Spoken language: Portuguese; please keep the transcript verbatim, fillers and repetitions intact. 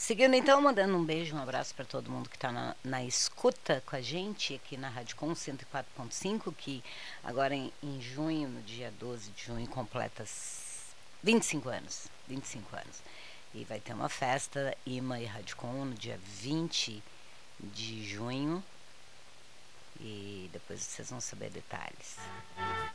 Seguindo então, mandando um beijo, um abraço para todo mundo que está na, na escuta com a gente aqui na Rádio Com cento e quatro ponto cinco, que agora em, em junho, no dia doze de junho, completa vinte e cinco anos. vinte e cinco anos. E vai ter uma festa, I M A e Rádio Com, no dia vinte de junho. E depois vocês vão saber detalhes.